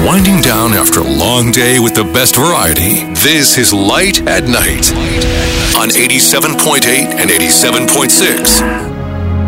Winding down after a long day with the best variety. This is Light at Night on 87.8 and 87.6